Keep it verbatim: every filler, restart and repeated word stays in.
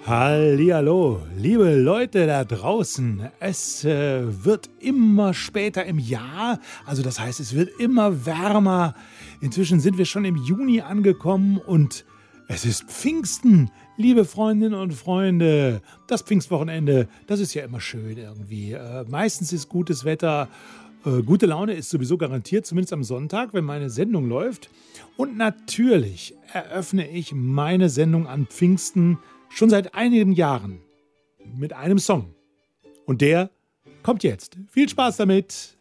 Hallihallo, liebe Leute da draußen. Es äh, wird immer später im Jahr, also das heißt, es wird immer wärmer. Inzwischen sind wir schon im Juni angekommen und es ist Pfingsten, liebe Freundinnen und Freunde. Das Pfingstwochenende, das ist ja immer schön irgendwie. Äh, meistens ist gutes Wetter. Äh, gute Laune ist sowieso garantiert, zumindest am Sonntag, wenn meine Sendung läuft. Und natürlich eröffne ich meine Sendung an Pfingsten schon seit einigen Jahren mit einem Song. Und der kommt jetzt. Viel Spaß damit!